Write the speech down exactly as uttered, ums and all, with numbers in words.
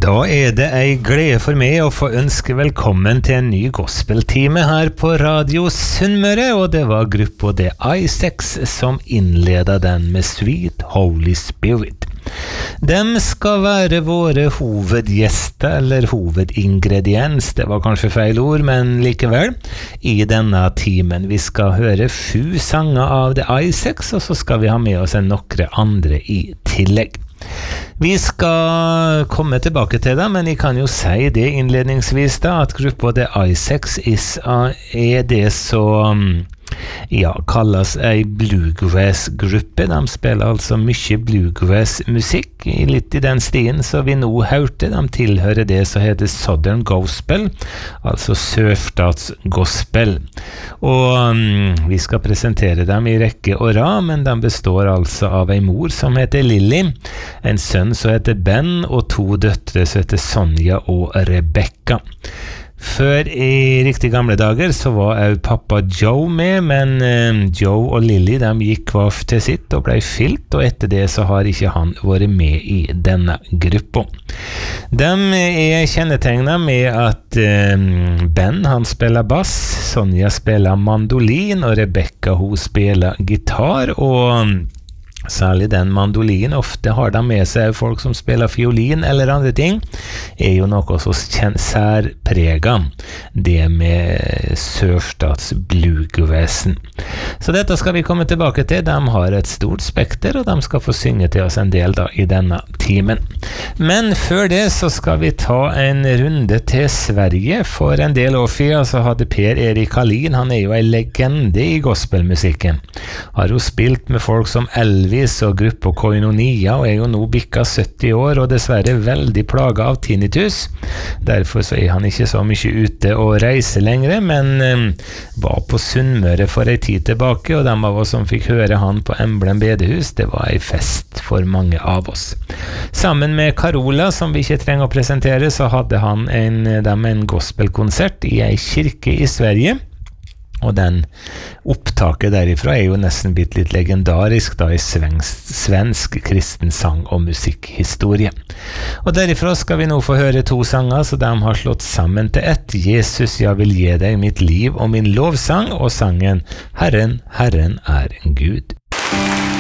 Da er det ei glede for meg å få ønske velkommen til en ny gospeltime her på Radio Sunnmøre, og det var gruppa The Isaacs som innledet den med Sweet Holy Spirit. De skal være våre hovedgjester, eller hovedingrediens, det var kanskje feil ord, men likevel, i denne timen. Vi skal høre sju sanger av The Isaacs, og så skal vi ha med oss en nokre andre i tillegg. Vi skal komme tilbake til det, men jeg kan jo si det innledningsvis da, at gruppa The Isaacs er det som ja, kalles ei bluegrass-gruppe. De spiller altså mye bluegrass-musikk, litt i den stien som vi nå hørte. De tilhører det som heter Southern Gospel, altså sørstatsgospel. Og um, vi skal presentere dem i rekke og rad, men de består altså av en mor som heter Lily, en sønn som heter Ben, og to døtre som heter Sonja og Rebecca. Før i riktig gamle dager så var også pappa Joe med, men eh, Joe og Lily de gikk hver til sitt og ble skilt, og etter det så har ikke han vært med i denne gruppa. De er kjennetegnet med at eh, Ben han spiller bass, Sonja spiller mandolin, og Rebecca hun spiller gitar, og særlig den mandolin, ofte har de med seg folk som spiller fiolin eller andre ting, er jo noe så særprega, det med sørstats bluegrassen. Så dette skal vi komme tilbake til. De har et stort spekter, og de skal få synge til oss en del da i denne timen. Men før det så skal vi ta en runde til Sverige. For en del år siden så hadde Per Erik Hallin, han er jo en legende i gospelmusikken. Har jo spilt med folk som Elvis og gruppa Koinonia, og er jo nå bikka sytti år, og dessverre veldig plaget av tinnitus. Derfor så er han ikke så mye ute og reiser lengre, men um, var på Sunnmøre for en tid tilbake, og de av oss som fikk høre han på Emblem bedehus, det var en fest for mange av oss. Sammen med Carola, som vi ikke trenger å presentere, så hadde han en, dem en gospelkonsert i en kirke i Sverige. Og den opptaket derifra er jo nesten blitt litt legendarisk da i svensk, svensk kristen sang- og musikkhistorie. Og derifra skal vi nå få høre to sanger, så de har slått sammen til ett. Jesus, jeg vil gi deg mitt liv og min lovsang, og sangen Herren, Herren er Gud.